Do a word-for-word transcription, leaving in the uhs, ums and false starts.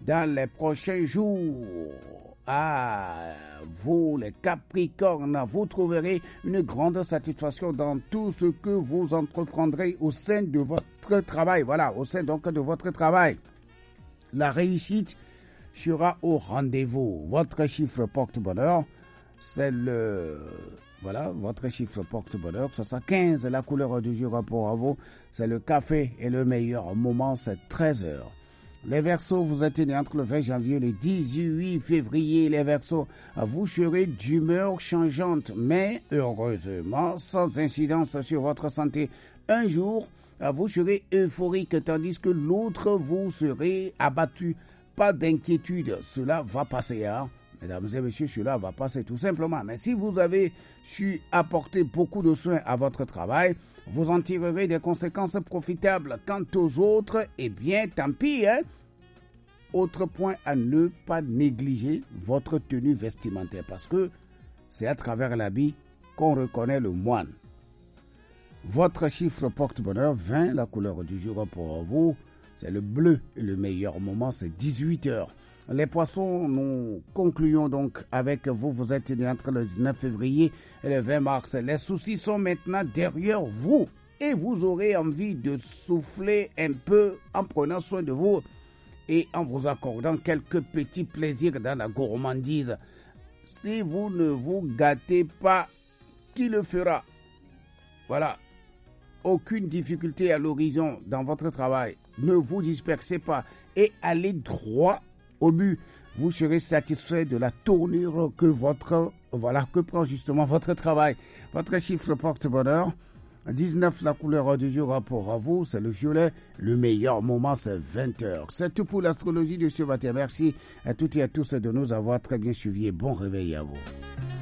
dans les prochains jours. Ah, vous les Capricornes, vous trouverez une grande satisfaction dans tout ce que vous entreprendrez au sein de votre travail. Voilà, au sein donc de votre travail. La réussite sera au rendez-vous. Votre chiffre porte-bonheur, c'est le... Voilà, votre chiffre porte-bonheur, soixante-quinze. La couleur du jour pour vous, c'est le café et le meilleur moment, c'est treize heures. Les Verseaux, vous êtes nés entre le vingt janvier et le dix-huit février. Les Verseaux, vous serez d'humeur changeante, mais heureusement, sans incidence sur votre santé. Un jour, vous serez euphorique, tandis que l'autre, vous serez abattu. Pas d'inquiétude, cela va passer, hein. Mesdames et messieurs, cela va passer tout simplement. Mais si vous avez su apporter beaucoup de soins à votre travail, vous en tirerez des conséquences profitables. Quant aux autres, eh bien, tant pis, hein. Autre point à ne pas négliger, votre tenue vestimentaire, parce que c'est à travers l'habit qu'on reconnaît le moine. Votre chiffre porte-bonheur, vingt, la couleur du jour pour vous, c'est le bleu. Et le meilleur moment, c'est dix-huit heures. Les poissons, nous concluons donc avec vous. Vous êtes nés entre le dix-neuf février et le vingt mars. Les soucis sont maintenant derrière vous et vous aurez envie de souffler un peu en prenant soin de vous et en vous accordant quelques petits plaisirs dans la gourmandise. Si vous ne vous gâtez pas, qui le fera? Voilà. Aucune difficulté à l'horizon dans votre travail. Ne vous dispersez pas et allez droit au but. Vous serez satisfait de la tournure que votre, voilà, que prend justement votre travail. Votre chiffre porte-bonheur, dix-neuf, la couleur du jour pour vous, c'est le violet. Le meilleur moment, c'est vingt heures. C'est tout pour l'astrologie de ce matin. Merci à toutes et à tous de nous avoir très bien suivis et bon réveil à vous.